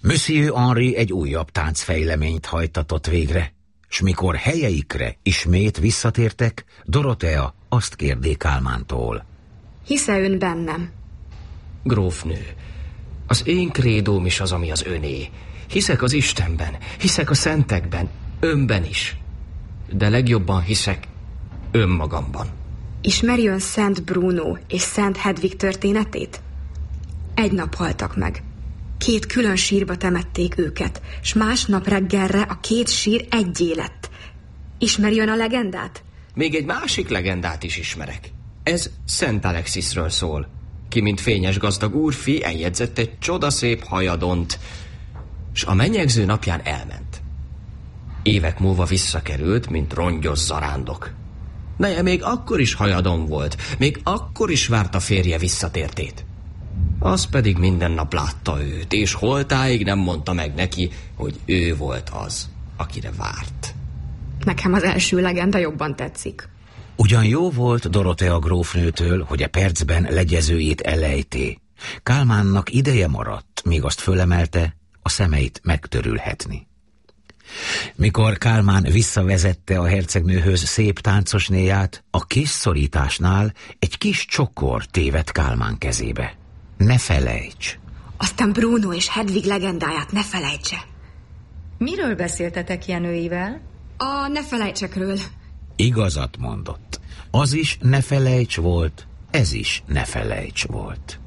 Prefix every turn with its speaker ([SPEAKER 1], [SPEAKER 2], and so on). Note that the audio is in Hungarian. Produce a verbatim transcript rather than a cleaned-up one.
[SPEAKER 1] Monsieur Henri egy újabb táncfejleményt hajtatott végre, s mikor helyeikre ismét visszatértek, Dorothea azt kérdé Kálmántól.
[SPEAKER 2] Hisze ön bennem?
[SPEAKER 3] Grófnő, az én krédóm is az, ami az öné. Hiszek az Istenben, hiszek a szentekben, önben is. De legjobban hiszek önmagamban.
[SPEAKER 2] Ismeri ön Szent Bruno és Szent Hedvig történetét? Egy nap haltak meg. Két külön sírba temették őket, s másnap reggelre a két sír egyé lett. Ismeri ön a legendát?
[SPEAKER 3] Még egy másik legendát is ismerek. Ez Szent Alexisről szól, ki mint fényes gazdag úrfi eljegyzett egy csodaszép hajadont, s a menyegző napján elment. Évek múlva visszakerült, mint rongyos zarándok. Neje még akkor is hajadon volt, még akkor is várta férje visszatértét. Az pedig minden nap látta őt, és holtáig nem mondta meg neki, hogy ő volt az, akire várt.
[SPEAKER 2] Nekem az első legenda jobban tetszik.
[SPEAKER 1] Ugyan jó volt Dorothea grófnőtől, hogy a percben legyezőjét elejté. Kálmánnak ideje maradt, míg azt fölemelte, a szemeit megtörülhetni. Mikor Kálmán visszavezette a hercegnőhöz szép táncosnéját, a készszorításnál egy kis csokor tévedt Kálmán kezébe. Ne felejts!
[SPEAKER 2] Aztán Bruno és Hedvig legendáját ne felejtse!
[SPEAKER 4] Miről beszéltetek Jenőivel?
[SPEAKER 2] A ne felejtsekről.
[SPEAKER 1] Igazat mondott. Az is ne felejts volt, ez is ne felejts volt.